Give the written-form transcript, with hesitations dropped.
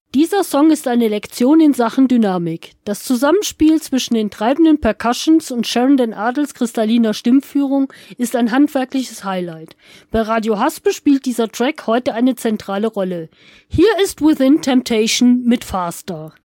Dieser Song ist eine Lektion in Sachen Dynamik. Das Zusammenspiel zwischen den treibenden Percussions und Sharon den Adels kristalliner Stimmführung ist ein handwerkliches Highlight. Bei Radio Haspe spielt dieser Track heute eine zentrale Rolle. Hier ist Within Temptation mit Faster.